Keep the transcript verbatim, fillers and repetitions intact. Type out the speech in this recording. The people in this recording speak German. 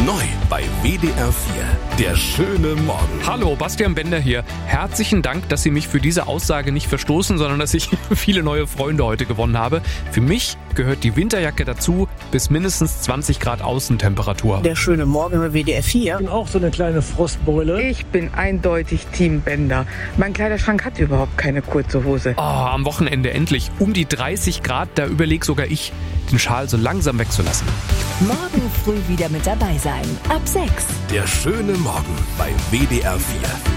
Neu bei W D R vier. Der schöne Morgen. Hallo, Bastian Bender hier. Herzlichen Dank, dass Sie mich für diese Aussage nicht verstoßen, sondern dass ich viele neue Freunde heute gewonnen habe. Für mich gehört die Winterjacke dazu, bis mindestens zwanzig Grad Außentemperatur. Der schöne Morgen bei W D R vier. Ich bin auch so eine kleine Frostbeule. Ich bin eindeutig Team Bender. Mein Kleiderschrank hat überhaupt keine kurze Hose. Oh, am Wochenende endlich. Um die dreißig Grad, da überleg sogar ich, den Schal so langsam wegzulassen. Morgen früh wieder mit dabei sein. Ab sechs. Der schöne Morgen bei W D R vier.